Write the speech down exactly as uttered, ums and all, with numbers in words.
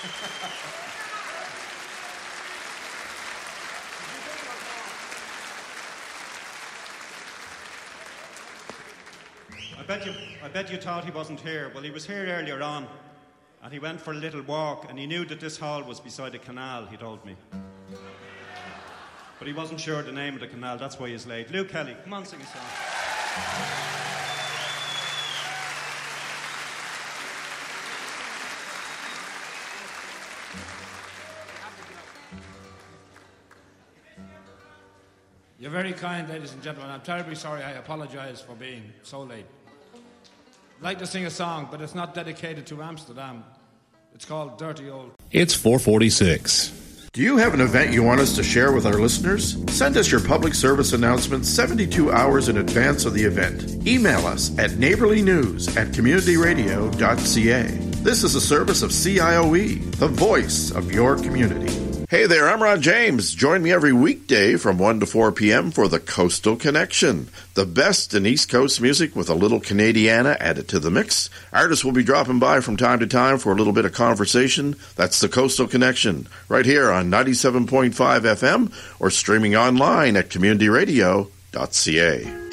I bet you, I bet you thought he wasn't here. Well, he was here earlier on, and he went for a little walk, and he knew that this hall was beside a canal, he told me. But he wasn't sure the name of the canal, that's why he's late. Luke Kelly, come on, sing a song. You're very kind, ladies and gentlemen. I'm terribly sorry. I apologize for being so late. I'd like to sing a song, but it's not dedicated to Amsterdam. It's called Dirty Old... It's four forty-six. Do you have an event you want us to share with our listeners? Send us your public service announcement seventy-two hours in advance of the event. Email us at neighborlynews at community radio dot c a. This is a service of C I O E, the voice of your community. Hey there, I'm Ron James. Join me every weekday from one to four p.m. for the Coastal Connection. The best in East Coast music with a little Canadiana added to the mix. Artists will be dropping by from time to time for a little bit of conversation. That's the Coastal Connection, right here on ninety-seven point five F M or streaming online at community radio dot c a.